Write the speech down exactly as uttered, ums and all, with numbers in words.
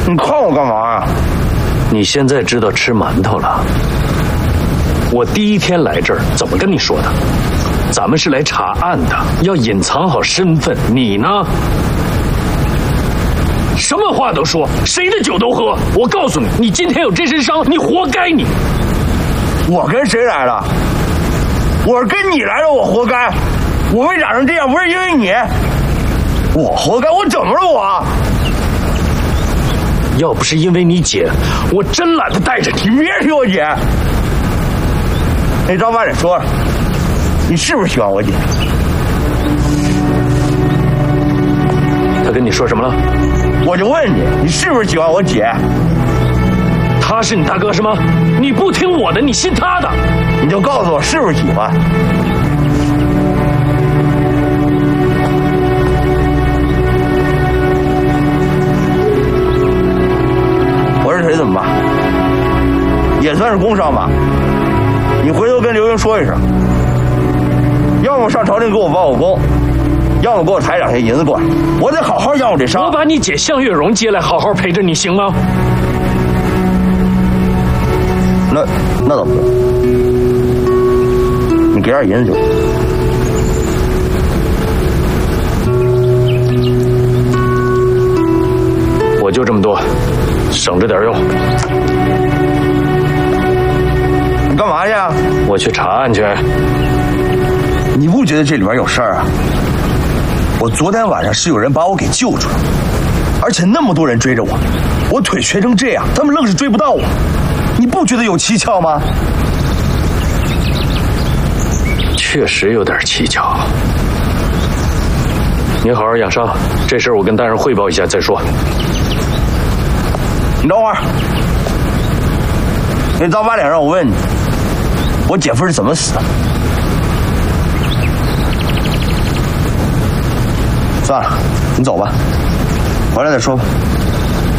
你看我干嘛呀？ 你现在知道吃馒头了？我第一天来这儿怎么跟你说的？咱们是来查案的，要隐藏好身份。你呢？什么话都说，谁的酒都喝。我告诉你，你今天有这身伤，你活该你。 我跟谁来了？我是跟你来了，我活该。我被打成这样不是因为你，我活该。我怎么了我？ 要不是因为你姐，我真懒得带着你。 你别提我姐。那张八脸说了，你是不是喜欢我姐？ 他跟你说什么了？ 我就问你，你是不是喜欢我姐？ 他是你大哥是吗？你不听我的，你信他的， 你就告诉我是不是喜欢？我是谁怎么办？也算是工伤吧。你回头跟刘英说一声，要么上朝廷给我报个功，要么给我抬两千银子过来，我得好好养我这伤。 我把你姐向月荣接来，好好陪着你，行吗？ 那那倒不用，你给点银子就行。 我就这么多，省着点用。 你干嘛去啊？ 我去查案去。 你不觉得这里边有事儿啊？我昨天晚上是有人把我给救出来，而且那么多人追着我，我腿瘸成这样，他们愣是追不到我。你不觉得有蹊跷吗？ 确实有点蹊跷。你好好养伤，这事儿我跟大人汇报一下再说。 你等会儿，那刀疤脸让我问你，我姐夫是怎么死的？算了，你走吧，回来再说吧。